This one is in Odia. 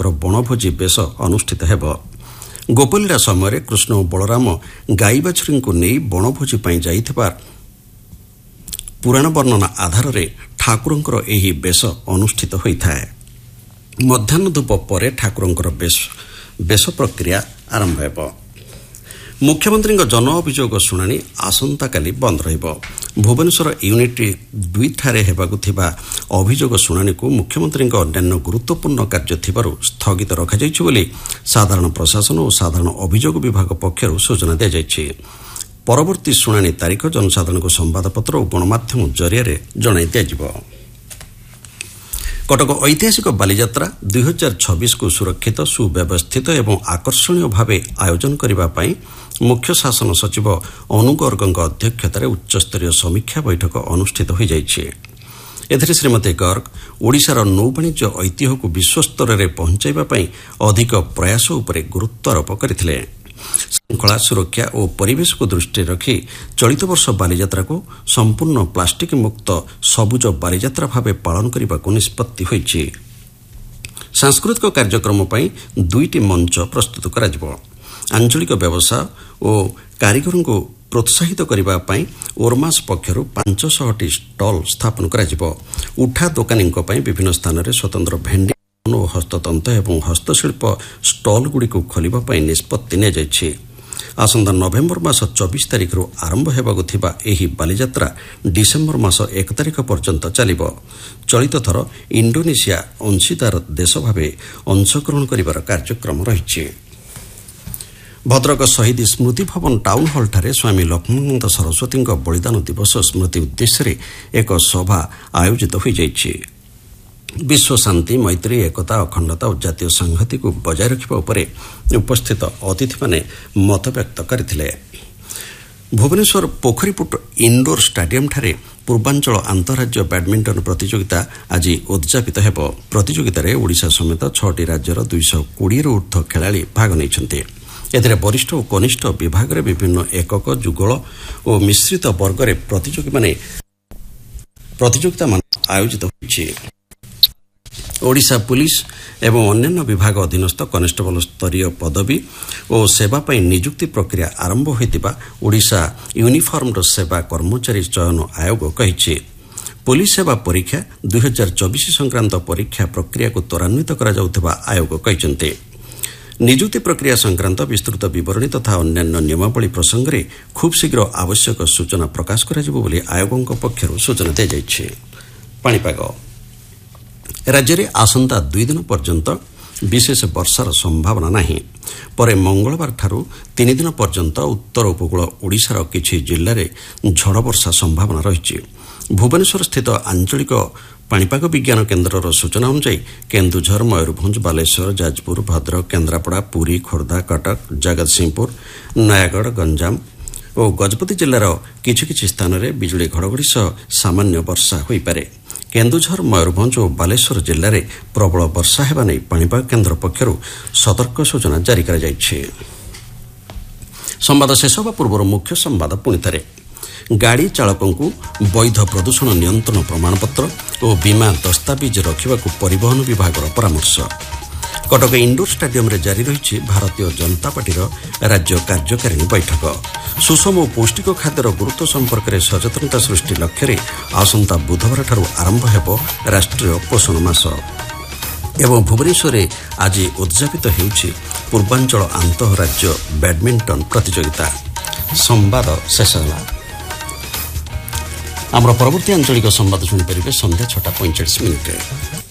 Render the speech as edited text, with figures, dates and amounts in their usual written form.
ବଣଭୋଜି ବେଶ ଅନୁଷ୍ଠିତ ହେବ। ଗୋପଲୀଳା ସମୟରେ କୃଷ୍ଣ ଓ ବଳରାମ ଗାଈ ବାଛୁରୀଙ୍କୁ ନେଇ ବଣଭୋଜି ପାଇଁ ଯାଇଥିବା ପୁରାଣ ବର୍ଣ୍ଣନା ଆଧାରରେ ଠାକୁରଙ୍କର ଏହି ବେଶ ଅନୁଷ୍ଠିତ ହୋଇଥାଏ। ମଧ୍ୟାହ୍ନ ଧୂପ ପରେ ଠାକୁରଙ୍କର ବେଶ ପ୍ରକ୍ରିୟା ଆରମ୍ଭ ହେବ। ମୁଖ୍ୟମନ୍ତ୍ରୀଙ୍କ ଜନ ଅଭିଯୋଗ ଶୁଣାଣି ଆସନ୍ତାକାଲି ବନ୍ଦ ରହିବ। ଭୁବନେଶ୍ୱର ୟୁନିଟ୍ 2 ଠାରେ ହେବାକୁ ଥିବା ଅଭିଯୋଗ ଶୁଣାଣିକୁ ମୁଖ୍ୟମନ୍ତ୍ରୀଙ୍କ ଅନ୍ୟାନ୍ୟ ଗୁରୁତ୍ୱପୂର୍ଣ୍ଣ କାର୍ଯ୍ୟ ଥିବାରୁ ସ୍ଥଗିତ ରଖାଯାଇଛି ବୋଲି ସାଧାରଣ ପ୍ରଶାସନ ଓ ସାଧାରଣ ଅଭିଯୋଗ ବିଭାଗ ପକ୍ଷରୁ ସୂଚନା ଦିଆଯାଇଛି। ପରବର୍ତ୍ତୀ ଶୁଣାଣି ତାରିଖ ଜନସାଧାରଣଙ୍କୁ ସମ୍ବାଦପତ୍ର ଓ ଗଣମାଧ୍ୟମ ଜରିଆରେ ଜଣାଇ ଦିଆଯିବ। କଟକ ଐତିହାସିକ ବାଲିଯାତ୍ରା 2026କୁ ସୁରକ୍ଷିତ, ସୁବ୍ୟବସ୍ଥିତ ଏବଂ ଆକର୍ଷଣୀୟ ଭାବେ ଆୟୋଜନ କରିବା ପାଇଁ ମୁଖ୍ୟ ଶାସନ ସଚିବ ଅନୁ ଗର୍ଗଙ୍କ ଅଧ୍ୟକ୍ଷତାରେ ଉଚ୍ଚସ୍ତରୀୟ ସମୀକ୍ଷା ବୈଠକ ଅନୁଷ୍ଠିତ ହୋଇଯାଇଛି। ଏଥିରେ ଶ୍ରୀମତୀ ଗର୍ଗ ଓଡ଼ିଶାର ନୌବାଣିଜ୍ୟ ଐତିହ୍ୟକୁ ବିଶ୍ୱସ୍ତରରେ ପହଞ୍ଚାଇବା ପାଇଁ ଅଧିକ ପ୍ରୟାସ ଉପରେ ଗୁରୁତ୍ୱାରୋପ କରିଥିଲେ। ଶୃଙ୍ଖଳା, ସୁରକ୍ଷା ଓ ପରିବେଶକୁ ଦୃଷ୍ଟିରେ ରଖି ଚଳିତ ବର୍ଷ ବାଲିଯାତ୍ରାକୁ ସମ୍ପୂର୍ଣ୍ଣ ପ୍ଲାଷ୍ଟିକ୍ ମୁକ୍ତ ସବୁଜ ବାଲିଯାତ୍ରା ଭାବେ ପାଳନ କରିବାକୁ ନିଷ୍ପତ୍ତି ହୋଇଛି। ସାଂସ୍କୃତିକ କାର୍ଯ୍ୟକ୍ରମ ପାଇଁ 2ଟି ମଞ୍ଚ ପ୍ରସ୍ତୁତ କରାଯିବ। ଆଞ୍ଚଳିକ ବ୍ୟବସାୟ ଓ କାରିଗରଙ୍କୁ ପ୍ରୋତ୍ସାହିତ କରିବା ପାଇଁ ଓର୍ମାସ୍ ପକ୍ଷରୁ 500ଟି ଷ୍ଟଲ୍ ସ୍ଥାପନ କରାଯିବ। ଉଠା ଦୋକାନୀଙ୍କ ପାଇଁ ବିଭିନ୍ନ ସ୍ଥାନରେ ସ୍ୱତନ୍ତ୍ର ଭେଣ୍ଡିଂ ଓ ହସ୍ତତନ୍ତ ଏବଂ ହସ୍ତଶିଳ୍ପ ଷ୍ଟଲ୍ଗୁଡ଼ିକୁ ଖୋଲିବା ପାଇଁ ନିଷ୍ପତ୍ତି ନିଆଯାଇଛି। ଆସନ୍ତା ନଭେମ୍ବର ମାସ 24 ତାରିଖରୁ ଆରମ୍ଭ ହେବାକୁ ଥିବା ଏହି ବାଲିଯାତ୍ରା ଡିସେମ୍ବର ମାସ 1 ତାରିଖ ପର୍ଯ୍ୟନ୍ତ ଚାଲିବ। ଚଳିତ ଥର ଇଣ୍ଡୋନେସିଆ ଅଂଶୀଦାର ଦେଶ ଭାବେ ଅଂଶଗ୍ରହଣ କରିବାର କାର୍ଯ୍ୟକ୍ରମ ରହିଛି। ଭଦ୍ରକ ଶହୀଦ ସ୍ମୃତି ଭବନ ଟାଉନ୍ ହଲ୍ଠାରେ ସ୍ୱାମୀ ଲକ୍ଷ୍ମୀନନ୍ଦ ସରସ୍ୱତୀଙ୍କ ବଳିଦାନ ଦିବସ ସ୍ମୃତି ଉଦ୍ଦେଶ୍ୟରେ ଏକ ସଭା ଆୟୋଜିତ ହୋଇଯାଇଛି। ବିଶ୍ୱ ଶାନ୍ତି, ମୈତ୍ରୀ, ଏକତା, ଅଖଣ୍ଡତା ଓ ଜାତୀୟ ସଂହତିକୁ ବଜାୟ ରଖିବା ଉପରେ ଉପସ୍ଥିତ ଅତିଥିମାନେ ମତବ୍ୟକ୍ତ କରିଥିଲେ। ଭୁବନେଶ୍ୱର ପୋଖରୀପୁଟ ଇଣ୍ଡୋର ଷ୍ଟାଡିୟମ୍ଠାରେ ପୂର୍ବାଞ୍ଚଳ ଆନ୍ତଃରାଜ୍ୟ ବ୍ୟାଡମିଣ୍ଟନ ପ୍ରତିଯୋଗିତା ଆଜି ଉଦ୍ଯାପିତ ହେବ। ପ୍ରତିଯୋଗିତାରେ ଓଡ଼ିଶା ସମେତ 6ଟି ରାଜ୍ୟର 220ରୁ ଉର୍ଦ୍ଧ୍ୱ ଖେଳାଳି ଭାଗ ନେଇଛନ୍ତି। ଏଥିରେ ବରିଷ୍ଠ ଓ କନିଷ୍ଠ ବିଭାଗରେ ବିଭିନ୍ନ ଏକକ, ଯୁଗଳ ଓ ମିଶ୍ରିତ ବର୍ଗରେ ପ୍ରତିଯୋଗିତାମାନ ଆୟୋଜିତ ହୋଇଛି। ଓଡ଼ିଶା ପୁଲିସ୍ ଏବଂ ଅନ୍ୟାନ୍ୟ ବିଭାଗ ଅଧୀନସ୍ଥ କନେଷ୍ଟବଳ ସ୍ତରୀୟ ପଦବୀ ଓ ସେବା ପାଇଁ ନିଯୁକ୍ତି ପ୍ରକ୍ରିୟା ଆରମ୍ଭ ହୋଇଥିବା ଓଡ଼ିଶା ୟୁନିଫର୍ମଡ ସେବା କର୍ମଚାରୀ ଚୟନ ଆୟୋଗ କହିଛି। ପୁଲିସ୍ ସେବା ପରୀକ୍ଷା 2024 ସଂକ୍ରାନ୍ତ ପରୀକ୍ଷା ପ୍ରକ୍ରିୟାକୁ ତ୍ୱରାନ୍ୱିତ କରାଯାଉଥିବା ଆୟୋଗ କହିଛନ୍ତି। ନିଯୁକ୍ତି ପ୍ରକ୍ରିୟା ସଂକ୍ରାନ୍ତ ବିସ୍ତୃତ ବିବରଣୀ ତଥା ଅନ୍ୟାନ୍ୟ ନିୟମାବଳୀ ପ୍ରସଙ୍ଗରେ ଖୁବ୍ ଶୀଘ୍ର ଆବଶ୍ୟକ ସୂଚନା ପ୍ରକାଶ କରାଯିବ ବୋଲି ଆୟୋଗଙ୍କ ପକ୍ଷରୁ ସୂଚନା ଦିଆଯାଇଛି। ପାଣିପାଗ ରାଜ୍ୟରେ ଆସନ୍ତା 2 ଦିନ ପର୍ଯ୍ୟନ୍ତ ବିଶେଷ ବର୍ଷାର ସମ୍ଭାବନା ନାହିଁ। ପରେ ମଙ୍ଗଳବାରଠାରୁ 3 ଦିନ ପର୍ଯ୍ୟନ୍ତ ଉତ୍ତର ଉପକୂଳ ଓଡ଼ିଶାର କିଛି ଜିଲ୍ଲାରେ ଝଡ଼ ବର୍ଷା ସମ୍ଭାବନା ରହିଛି। ଭୁବନେଶ୍ୱରସ୍ଥିତ ଆଞ୍ଚଳିକ ପାଣିପାଗ ବିଜ୍ଞାନ କେନ୍ଦ୍ରର ସୂଚନା ଅନୁଯାୟୀ କେନ୍ଦୁଝର, ମୟୂରଭଞ୍ଜ, ବାଲେଶ୍ୱର, ଯାଜପୁର, ଭଦ୍ରକ, କେନ୍ଦ୍ରାପଡ଼ା, ପୁରୀ, ଖୋର୍ଦ୍ଧା, କଟକ, ଜଗତସିଂହପୁର, ନୟାଗଡ଼, ଗଞ୍ଜାମ ଓ ଗଜପତି ଜିଲ୍ଲାର କିଛି କିଛି ସ୍ଥାନରେ ବିଜୁଳି ଘଡ଼ଘଡ଼ି ସହ ସାମାନ୍ୟ ବର୍ଷା ହୋଇପାରେ। କେନ୍ଦୁଝର, ମୟୂରଭଞ୍ଜ ଓ ବାଲେଶ୍ୱର ଜିଲ୍ଲାରେ ପ୍ରବଳ ବର୍ଷା ହେବା ନେଇ ପାଣିପାଗ କେନ୍ଦ୍ର ପକ୍ଷରୁ ସତର୍କ ସୂଚନା ଜାରି କରାଯାଇଛି। ସମ୍ବାଦ ଶେଷ ହେବା ପୂର୍ବରୁ ମୁଖ୍ୟ ସମ୍ବାଦ ପୁଣିଥରେ। ଗାଡ଼ି ଚାଳକଙ୍କୁ ବୈଧ ପ୍ରଦୂଷଣ ନିୟନ୍ତ୍ରଣ ପ୍ରମାଣପତ୍ର ଓ ବୀମା ଦସ୍ତାବିଜ ରଖିବାକୁ ପରିବହନ ବିଭାଗର ପରାମର୍ଶ। କଟକ ଇଣ୍ଡୋର ଷ୍ଟାଡିୟମ୍ରେ ଜାରି ରହିଛି ଭାରତୀୟ ଜନତା ପାର୍ଟିର ରାଜ୍ୟ କାର୍ଯ୍ୟକାରିଣୀ ବୈଠକ। ସୁଷମ ଓ ପୌଷ୍ଟିକ ଖାଦ୍ୟର ଗୁରୁତ୍ୱ ସମ୍ପର୍କରେ ସଚେତନତା ସୃଷ୍ଟି ଲକ୍ଷ୍ୟରେ ଆସନ୍ତା ବୁଧବାରଠାରୁ ଆରମ୍ଭ ହେବ ରାଷ୍ଟ୍ରୀୟ ପୋଷଣ ମାସ। ଏବଂ ଭୁବନେଶ୍ୱରରେ ଆଜି ଉଦ୍ଯାପିତ ହେଉଛି ପୂର୍ବାଞ୍ଚଳ ଆନ୍ତଃରାଜ୍ୟ ବ୍ୟାଡମିଣ୍ଟନ ପ୍ରତିଯୋଗିତା। ସମ୍ବାଦ ଶେଷ ହେଲା। ଆମର ପରବର୍ତ୍ତୀ ଆଞ୍ଚଳିକ ସମ୍ବାଦ ଶୁଣିପାରିବେ ସନ୍ଧ୍ୟା 6:45।